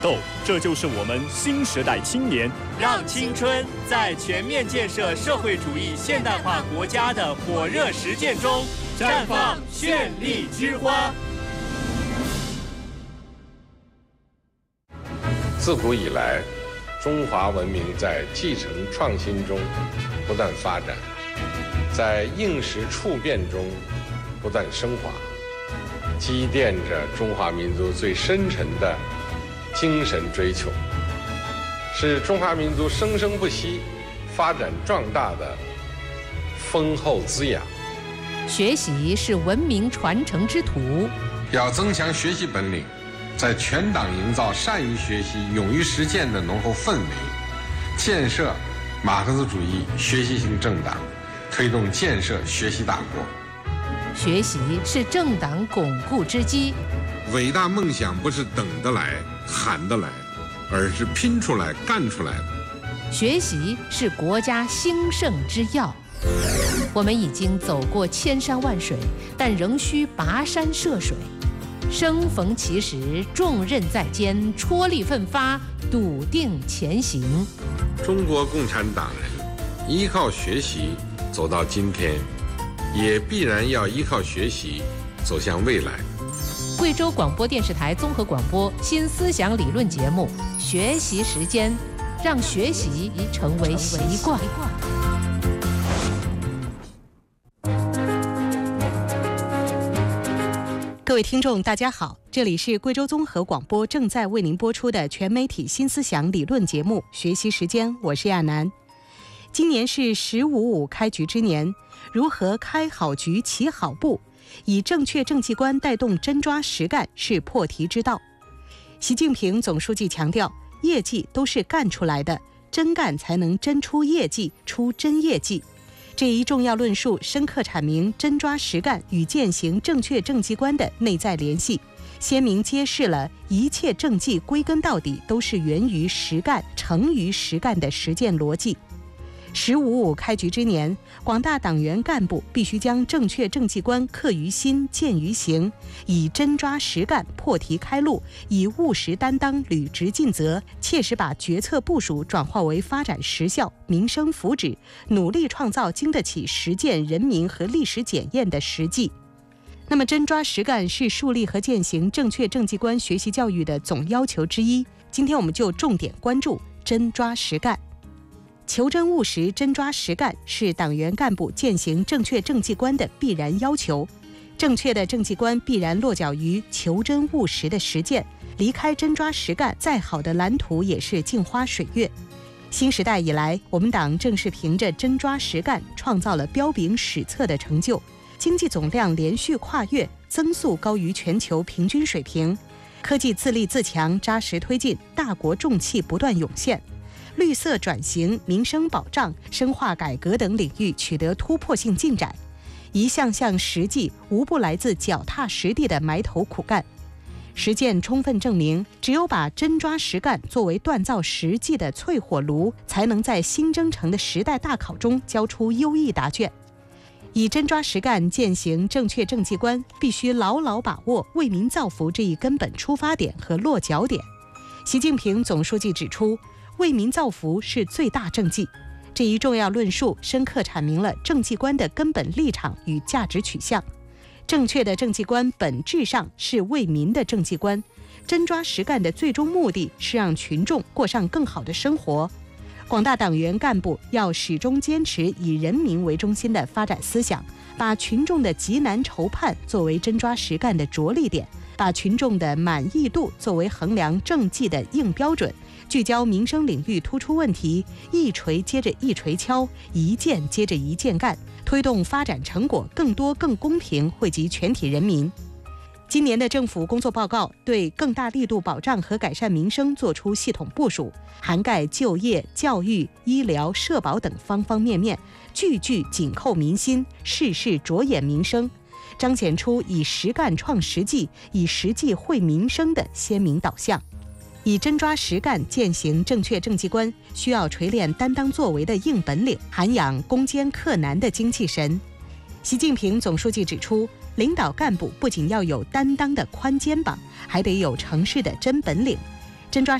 这就是我们新时代青年让青春在全面建设社会主义现代化国家的火热实践中绽放绚丽之花。 自古以来，中华文明在继承创新中不断发展，在应时处变中不断升华，积淀着中华民族最深沉的精神追求，是中华民族生生不息、发展壮大的丰厚滋养。 学习是文明传承之途， 要增强学习本领，在全党营造善于学习、勇于实践的浓厚氛围，建设马克思主义学习型政党，推动建设学习大国。 学习是政党巩固之基。 伟大梦想不是等得来、喊得来，而是拼出来、干出来的。 学习是国家兴盛之要。我们已经走过千山万水，但仍需跋山涉水。生逢其时，重任在肩，踔厉奋发，笃定前行。 中国共产党人依靠学习走到今天，也必然要依靠学习走向未来。 贵州广播电视台综合广播新思想理论节目《学习时间》，让学习成为习惯。 各位听众大家好，这里是贵州综合广播正在为您播出的全媒体新思想理论节目《学习时间》，我是亚楠。今年是“15.5”开局之年，如何开好局、起好步，以正确政绩观带动真抓实干是破题之道。习近平总书记强调，业绩都是干出来的，真干才能真出业绩，出真业绩。这一重要论述深刻阐明真抓实干与践行正确政绩观的内在联系，鲜明揭示了一切政绩归根到底都是源于实干、成于实干的实践逻辑。“15.5”开局之年，广大党员干部必须将正确政绩观刻于心、践于行，以真抓实干破题开路，以务实担当履职尽责，切实把决策部署转化为发展实效、民生福祉，努力创造经得起实践人民和历史检验的实际。那么，真抓实干是树立和践行正确政绩观学习教育的总要求之一。今天我们就重点关注真抓实干。求真务实、真抓实干是党员干部践行正确政绩观的必然要求。正确的政绩观必然落脚于求真务实的实践，离开真抓实干，再好的蓝图也是镜花水月。新时代以来，我们党正是凭着真抓实干，创造了彪炳史册的成就，经济总量连续跨越，增速高于全球平均水平，科技自立自强扎实推进，大国重器不断涌现。绿色转型、民生保障、深化改革等领域取得突破性进展，一项项实际无不来自脚踏实地的埋头苦干。实践充分证明，只有把真抓实干作为锻造实际的淬火炉，才能在新征程的时代大考中交出优异答卷。以真抓实干践行正确政绩观，必须牢牢把握为民造福这一根本出发点和落脚点。习近平总书记指出，为民造福是最大政绩。这一重要论述深刻阐明了政绩观的根本立场与价值取向。正确的政绩观本质上是为民的政绩观，真抓实干的最终目的是让群众过上更好的生活。广大党员干部要始终坚持以人民为中心的发展思想，把群众的急难愁盼作为真抓实干的着力点，把群众的满意度作为衡量政绩的硬标准，聚焦民生领域突出问题，一锤接着一锤敲，一件接着一件干，推动发展成果更多更公平惠及全体人民。今年的政府工作报告对更大力度保障和改善民生作出系统部署，涵盖就业、教育、医疗、社保等方方面面，句句紧扣民心，事事着眼民生，彰显出以实干创实际、以实际惠民生的鲜明导向。以真抓实干践行正确政绩观，需要锤炼担当作为的硬本领，涵养攻坚克难的精气神。习近平总书记指出，领导干部不仅要有担当的宽肩膀，还得有成事的真本领。 真抓